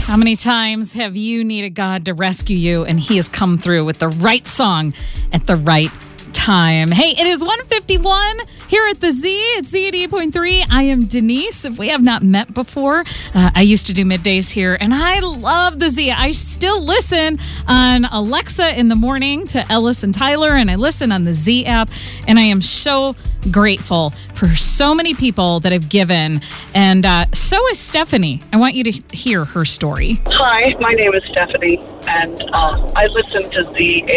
How many times have you needed God to rescue you and he has come through with the right song at the right time? Hey, it is 1:51 here at the Z. It's Z88.3. I am Denise. If we have not met before, I used to do middays here, and I love the Z. I still listen on Alexa in the morning to Ellis and Tyler, and I listen on the Z app, and I am so grateful for so many people that have given, and so is Stephanie. I want you to hear her story. Hi, my name is Stephanie, and I listen to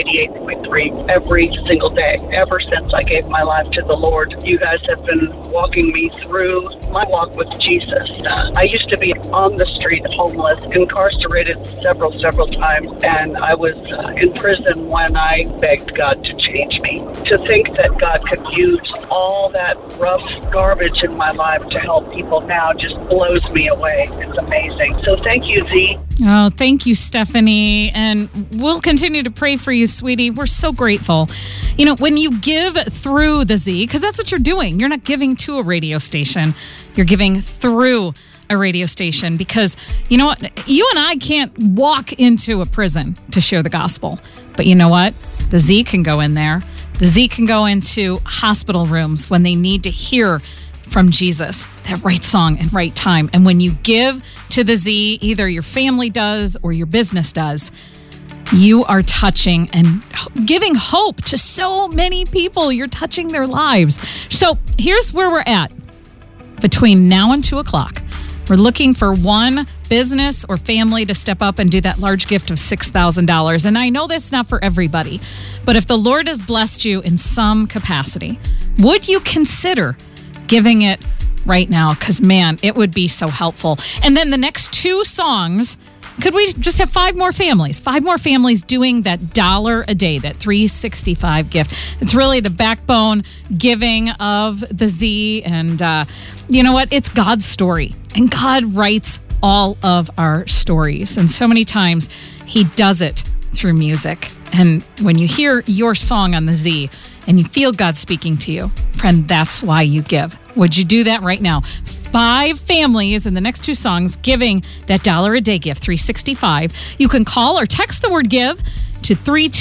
Z88.3 every single day, ever since I gave my life to the Lord. You guys have been walking me through my walk with Jesus. I used to be on the street, homeless, incarcerated several times, and I was in prison when I begged God to change me. To think that God could use all that rough garbage in my life to help people now just blows me away. It's amazing. So thank you, Z. Oh, thank you, Stephanie. And we'll continue to pray for you, sweetie. We're so grateful. You know, when you give through the Z, because that's what you're doing. You're not giving to a radio station. You're giving through a radio station, because you know what? You and I can't walk into a prison to share the gospel. But you know what? The Z can go in there. The Z can go into hospital rooms when they need to hear from Jesus, that right song and right time. And when you give to the Z, either your family does or your business does, you are touching and giving hope to so many people. You're touching their lives. So here's where we're at. Between now and 2 o'clock, we're looking for one business or family to step up and do that large gift of $6,000. And I know that's not for everybody, but if the Lord has blessed you in some capacity, would you consider giving it right now? Because, man, it would be so helpful. And then the next two songs, could we just have five more families doing that $1 a day, that $365 gift? It's really the backbone giving of the Z. And you know what? It's God's story. And God writes all of our stories. And so many times he does it through music. And when you hear your song on the Z and you feel God speaking to you, friend, that's why you give. Would you do that right now? 5 families in the next 2 songs giving that $1 a day gift, $365. You can call or text the word give to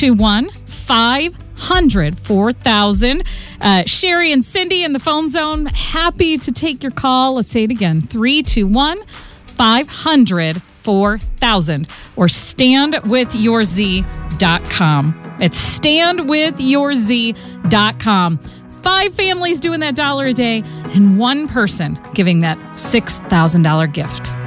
321-500-4000. Sherry and Cindy in the phone zone, happy to take your call. Let's say it again, 321-500-4000, or standwithyourz.com. It's standwithyourz.com. 5 families doing that $1 a day, and 1 person giving that $6,000 gift.